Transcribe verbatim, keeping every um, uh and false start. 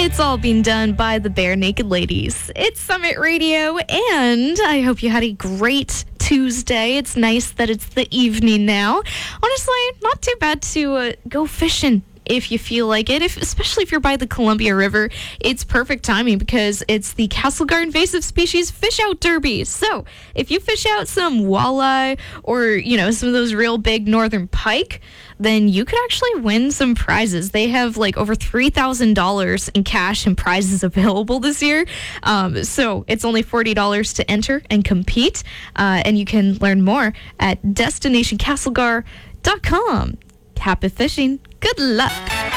It's all being done by the Bare Naked Ladies. It's Summit Radio, and I hope you had a great Tuesday. It's nice that it's the evening now. Honestly, not too bad to uh, go fishing if you feel like it, if, especially if you're by the Columbia River. It's perfect timing because it's the Castlegar Invasive Species Fish Out Derby. So if you fish out some walleye or, you know, some of those real big northern pike, then you could actually win some prizes. They have like over three thousand dollars in cash and prizes available this year. Um, so it's only forty dollars to enter and compete. Uh, and you can learn more at destination castlegar dot com. Happy fishing. Good luck.